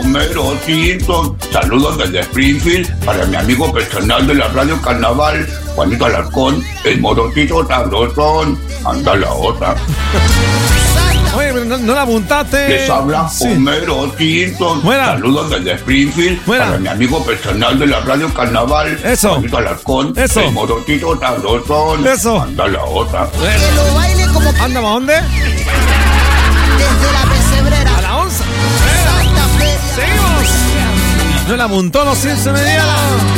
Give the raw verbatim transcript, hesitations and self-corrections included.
Homero Simpson. Saludos desde Springfield para mi amigo personal de la Radio Carnaval, Juanito Alarcón, el morotito sabrosón. Anda la otra. Oye, pero no, no la apuntaste. Les habla Sí. Homero Simpson. Buena. Saludos desde Springfield Buena. para mi amigo personal de la Radio Carnaval, Eso. Juanito Alarcón, Eso. el morotito sabrosón. Eso. Anda la otra. Que lo baile como ¿Anda para dónde? desde la pesebrera. A la onza. Santa Feria. Seguimos. No la apuntó los Simpson Mediana.